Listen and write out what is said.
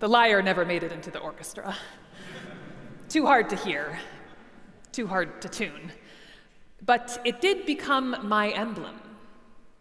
The lyre never made it into the orchestra. Too hard to hear, too hard to tune. But it did become my emblem.